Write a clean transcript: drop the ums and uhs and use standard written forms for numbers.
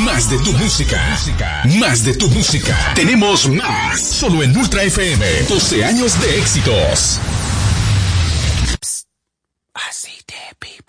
Más de tu música. Más de tu música. Tenemos más. Solo en Ultra FM. 12 años de éxitos. Así de people.